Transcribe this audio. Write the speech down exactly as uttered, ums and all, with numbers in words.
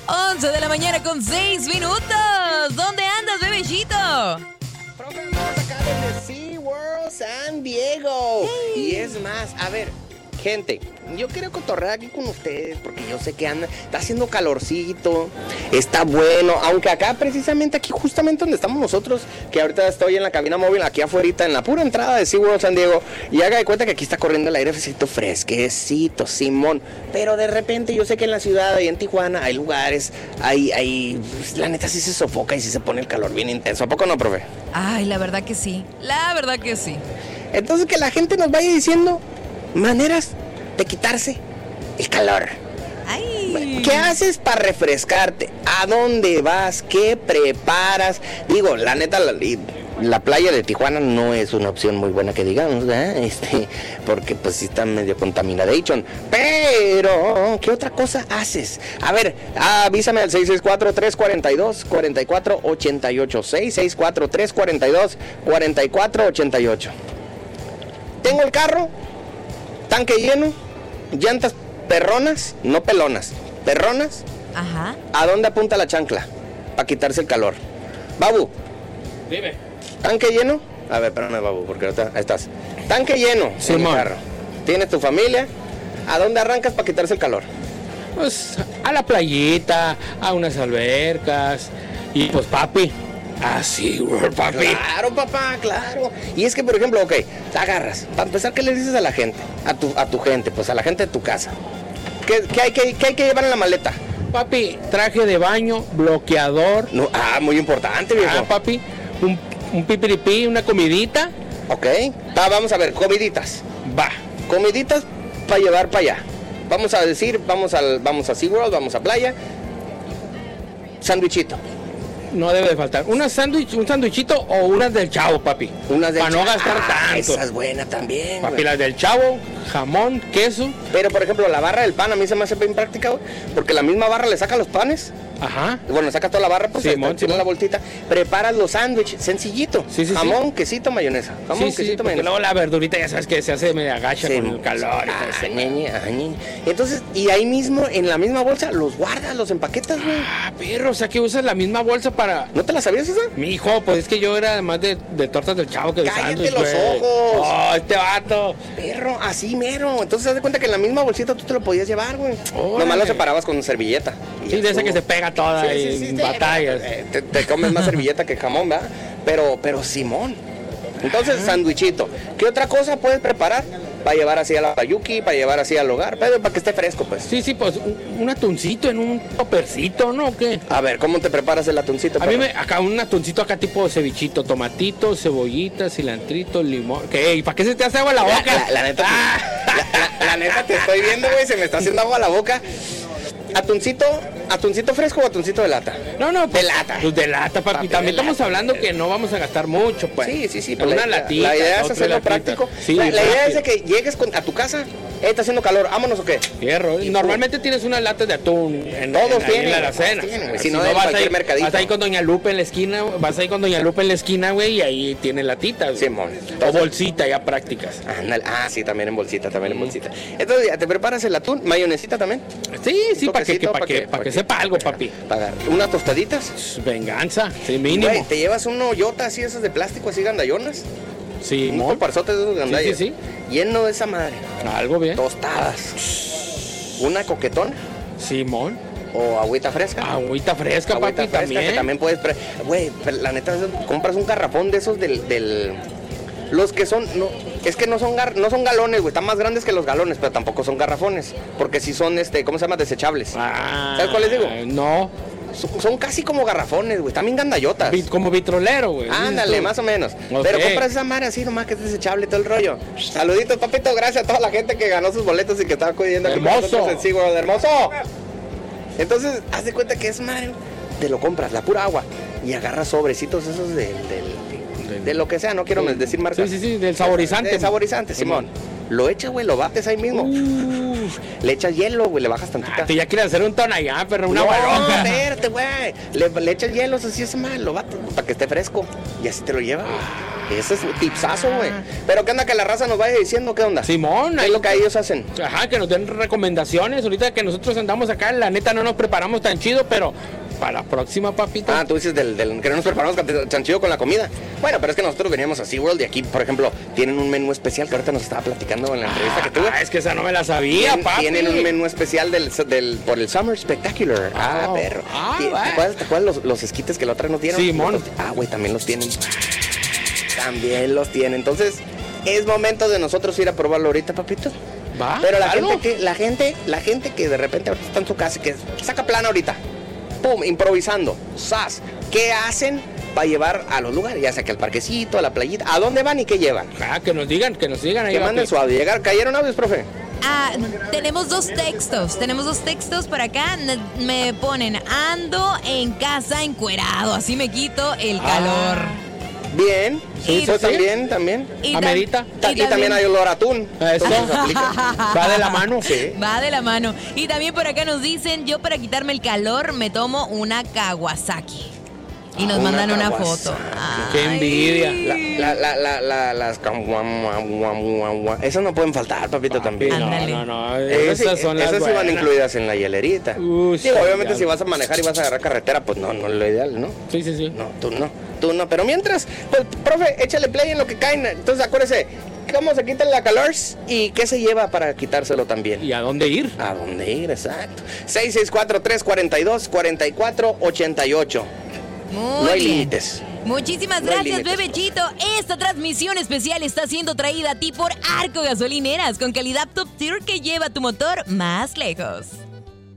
once de la mañana con seis minutos. ¿Dónde andas, bebecito? Programamos acá desde SeaWorld San Diego. Hey. Y es más, a ver, gente, yo quiero cotorrear aquí con ustedes porque yo sé que anda, está haciendo calorcito, está bueno, aunque acá precisamente aquí justamente donde estamos nosotros, que ahorita estoy en la cabina móvil aquí afuera, en la pura entrada de SeaWorld San Diego, y haga de cuenta que aquí está corriendo el airecito fresquecito, Simón, pero de repente yo sé que en la ciudad, ahí en Tijuana, hay lugares, hay, hay, pues, la neta sí se sofoca y sí se pone el calor bien intenso, ¿a poco no, profe? Ay, la verdad que sí, la verdad que sí. Entonces que la gente nos vaya diciendo maneras de quitarse el calor. Ay. ¿Qué haces para refrescarte? ¿A dónde vas? ¿Qué preparas? Digo, la neta, la, la playa de Tijuana no es una opción muy buena que digamos, ¿eh? Este, porque pues sí está medio contaminadation. Pero, ¿qué otra cosa haces? A ver, avísame al seis seis cuatro, tres cuatro dos, cuatro cuatro ocho ocho. seis seis cuatro, tres cuatro dos, cuatro cuatro ocho ocho. Tengo el carro, tanque lleno, llantas perronas, no pelonas, perronas. Ajá. ¿A dónde apunta la chancla? Para quitarse el calor. Babu. Dime. ¿Tanque lleno? A ver, espérame, Babu, porque ahorita ahí estás. Tanque lleno, sí, en el carro. ¿Tienes tu familia? ¿A dónde arrancas para quitarse el calor? Pues a la playita, a unas albercas. Y pues papi, así, güey, papi. Claro, papá, claro. Y es que, por ejemplo, ok, te agarras. Para empezar, ¿qué le dices a la gente? A tu, a tu gente, pues a la gente de tu casa. ¿Qué, qué, hay, que, ¿Qué hay que llevar en la maleta? Papi, traje de baño, bloqueador. No, ah, muy importante, viejo. Ah, papi, un, un pipiripí, una comidita. Ok, va, vamos a ver, comiditas. Va. Comiditas para llevar para allá. Vamos a decir, vamos, al, vamos a SeaWorld, vamos a playa. Sándwichito. No debe de faltar. Una sándwich, un sándwichito o unas del Chavo, papi. Unas del Para no gastar ah, tanto. Esa es buena también, papi, güey. las del Chavo, jamón, queso. Pero, por ejemplo, la barra del pan a mí se me hace bien práctica, güey. Porque la misma barra le saca los panes. Ajá. Bueno, sacas toda la barra, pues, Simón, tiene la bolsita. Preparas los sándwiches, sencillito. Sí, sí, jamón, sí. quesito, mayonesa. Jamón, sí, quesito, sí, porque mayonesa. luego la verdurita ya sabes que se hace media gacha Sí, con el calor. Ah, y todo eso. ñeñe, ah, ñeñe. Entonces, y ahí mismo, en la misma bolsa, los guardas, los empaquetas, güey. Ah, perro, o sea que usas la misma bolsa para... ¿No te la sabías esa? Mi hijo, pues es que yo era además de, de tortas del Chavo que de ¡Cállate sándwich, los güey. ojos! Oh, este vato. Perro, así mero. Entonces, haz de cuenta que en la misma bolsita tú te lo podías llevar, güey. Órale. Nomás lo separabas con servilleta. Y Sí, ya de esa estuvo. que se pega toda Sí, y sí, sí, en sí, batallas. eh, Te, te comes más servilleta que jamón, ¿verdad? Pero, pero Simón. Entonces, sándwichito. ¿Qué otra cosa puedes preparar? Para llevar así a la payuki, para llevar así al hogar, pero para que esté fresco, pues. Sí, sí, pues un, un atuncito en un topercito, ¿no? ¿O qué? A ver, ¿cómo te preparas el atuncito? A mí perro? me, acá un atuncito acá tipo cevichito, tomatito, cebollita, cilantrito, limón. ¿Qué? ¿Y para qué se te hace agua en la La, boca? la- la neta, Ah. la, la- la neta te estoy viendo, güey, se me está haciendo agua a la boca. Atuncito, atuncito fresco o atuncito de lata. No, no, pues, De lata. Pues de lata, papi. Papi, También de estamos lata. hablando que no vamos a gastar mucho, pues. Sí, sí, sí. Una la, latita. la idea es otra hacerlo latita. práctico. Sí, la, la idea es rápido. de que llegues con- a tu casa, eh, está haciendo calor, vámonos o qué. Fierro. Y Normalmente tienes una lata de atún en, Todos en, ahí tienen, en la todos alacena. tienen, güey. Si, Si no, no, en vas cualquier ahí, mercadito. vas ahí con Doña Lupe en la esquina, vas ahí con Doña Lupe en la esquina, güey, y ahí tiene latitas. güey. Simón. O Entonces- bolsita ya prácticas. Ándale. Ah, sí, también en bolsita, también en bolsita. Entonces ya te preparas el atún, mayonesita también. Sí, sí, para que, Toquecito, para que, pa' que sepa algo, papi. Pagar. Unas tostaditas. Venganza, sí, mínimo. Güey, te llevas un hoyota así, esas de plástico, así gandayonas. Sí, Un mo- toparzote de esos gandallas. sí, Lleno de esa madre. algo bien. Tostadas. Una coquetona Simón. o agüita fresca. Agüita fresca, Agüita papi, fresca también. que también puedes... pre- Güey, pero la neta, compras un garrafón de esos del... del- Los que son... no Es que no son, gar- no son galones, güey. Están más grandes que los galones, pero tampoco son garrafones. Porque sí son, este, ¿cómo se llama? Desechables. Ah, ¿Sabes cuáles digo? No. Son, son casi como garrafones, güey. También gandayotas. Vi- Como vitrolero, güey. Ándale, dices tú. más o menos. Ok. Pero compras esa madre así nomás que es desechable todo el rollo. Saluditos, papito. Gracias a toda la gente que ganó sus boletos y que estaba acudiendo aquí con Hermoso. nosotros en SeaWorld. ¡Hermoso! Entonces, haz de cuenta que es madre. Te lo compras, la pura agua. Y agarras sobrecitos esos del... del de lo que sea, no quiero Sí. decir marcas. Sí, sí, sí, del saborizante. Del saborizante, Simón. Lo echas, güey, lo bates ahí mismo. Uh, le echas hielo, güey, le bajas tantita. Ah, tú ya quieres hacer un tonallá, perro, una no, balonca. espérate, güey. Le, le echas hielo, así es malo, vato, para que esté fresco. Y así te lo lleva, güey. Ese es un tipsazo, güey. Pero qué onda que la raza nos vaya diciendo, ¿qué onda? Simón. ¿Qué es lo que ellos hacen? Ajá, que nos den recomendaciones. Ahorita que nosotros andamos acá, la neta no nos preparamos tan chido, pero para la próxima, papito. Ah, tú dices del, del que no nos preparamos tan chido con la comida. Bueno, pero es que nosotros veníamos a SeaWorld y aquí, por ejemplo, tienen un menú especial que ahorita nos estaba platicando en la entrevista que tuve. Ah, es que esa no me la sabía, Tien, papi. Tienen un menú especial del, del, por el Summer Spectacular. Oh. Ah, perro. Ah, ¿Te, bueno. ¿Te acuerdas, te acuerdas los, los esquites que la otra no dieron? Simón. Ah, güey, también los tienen. También los tienen. Entonces, es momento de nosotros ir a probarlo ahorita, papito. Va. Pero la ¿algo? gente que, la gente, la gente que de repente ahorita está en su casa, que saca plana ahorita. Pum, improvisando. ¡Sas! ¿Qué hacen para llevar a los lugares? Ya sea que al parquecito, a la playita. ¿A dónde van y qué llevan? Ah, que nos digan, que nos digan ahí. Que manden su audio. Llegar, ¿cayeron audios, profe? Ah, tenemos dos textos, tenemos dos textos por acá. N- Me ponen, ando en casa encuerado, así me quito el calor. Bien. Sí, Eso sí. también, también. Y tam- Amerita. Ta- Y, también hay olor a atún. Eso. Entonces aplica. Va de la mano. Sí. Va de la mano. Y también por acá nos dicen, yo para quitarme el calor me tomo una Kawasaki. Y nos Una mandan una Kawasaki. foto. Qué Ay. envidia. La, la, la, la, las cam- guam, guam, guam, guam, guam. Esas no pueden faltar, papito, también. No, Ándale. no, no. Esas, Esas sí- son las esas sí van buenas. incluidas en la hielerita. Uy, Digo, obviamente ya. si vas a manejar y vas a agarrar carretera, pues no, no es lo ideal, ¿no? Sí, sí, sí. No, tú no, tú no. Pero mientras, pues, profe, échale play en lo que caen. Entonces, acuérdese, ¿cómo se quita la calor? ¿Y qué se lleva para quitárselo también? ¿Y a dónde ir? ¿A dónde ir? Exacto. seis seis cuatro, tres cuatro dos, cuatro cuatro ocho ocho. Muy No hay bien. límites. Muchísimas No hay gracias, límites. Bebechito. Esta transmisión especial está siendo traída a ti por Arco Gasolineras, con calidad top tier que lleva tu motor más lejos.